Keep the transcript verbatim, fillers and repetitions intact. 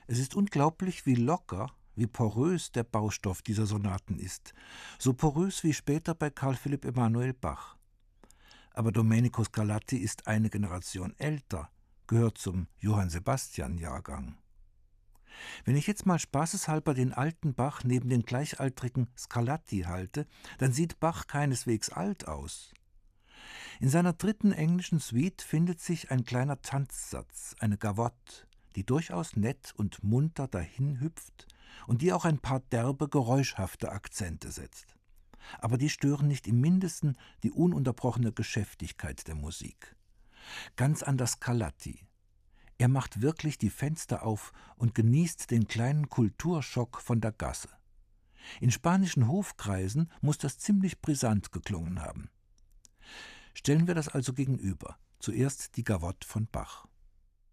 Es ist unglaublich, wie locker, wie porös der Baustoff dieser Sonaten ist, so porös wie später bei Carl Philipp Emanuel Bach. Aber Domenico Scarlatti ist eine Generation älter, gehört zum Johann Sebastian-Jahrgang. Wenn ich jetzt mal spaßeshalber den alten Bach neben den gleichaltrigen Scarlatti halte, dann sieht Bach keineswegs alt aus. In seiner dritten englischen Suite findet sich ein kleiner Tanzsatz, eine Gavotte, die durchaus nett und munter dahinhüpft und die auch ein paar derbe, geräuschhafte Akzente setzt. Aber die stören nicht im Mindesten die ununterbrochene Geschäftigkeit der Musik. Ganz anders Scarlatti. Er macht wirklich die Fenster auf und genießt den kleinen Kulturschock von der Gasse. In spanischen Hofkreisen muss das ziemlich brisant geklungen haben. Stellen wir das also gegenüber. Zuerst die Gavotte von Bach.